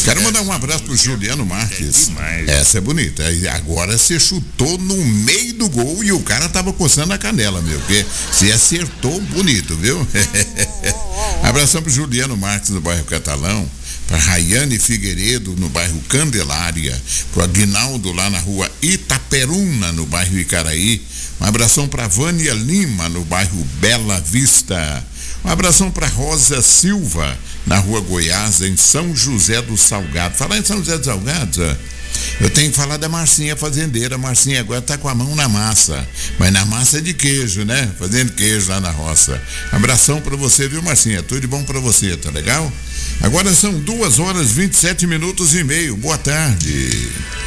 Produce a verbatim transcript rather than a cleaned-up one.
Quero mandar um abraço pro Juliano Marques. É demais. Essa é bonita. Agora você chutou no meio do gol e o cara tava coçando a canela, meu. Porque você acertou bonito, viu? Abração pro Juliano Marques no bairro Catalão. Para Rayane Figueiredo no bairro Candelária, para Aguinaldo lá na rua Itaperuna no bairro Icaraí, um abração para Vânia Lima no bairro Bela Vista, um abração para Rosa Silva na rua Goiás em São José do Salgado. Falar em São José do Salgado, eu tenho que falar da Marcinha fazendeira. Marcinha agora tá com a mão na massa, mas na massa de queijo, né? Fazendo queijo lá na roça. Abração pra você, viu, Marcinha? Tudo de bom pra você, tá legal? Agora são duas horas, vinte e sete minutos e meio. Boa tarde.